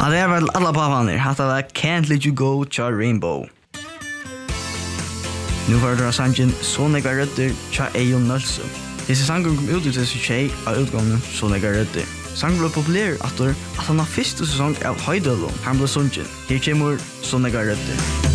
Ja, det var alla pappaner. Hatta var Can't Let You Go tja Rainbow. Nu var det sangen Sonega Rødder tja Eion Nølsen. Disse sangen kom ut i 2006 av utgången Sonega Rødder. Sangen ble populær at han har første sesong av Høydølund. Han ble sungen. Her kommer Sonega Rødder.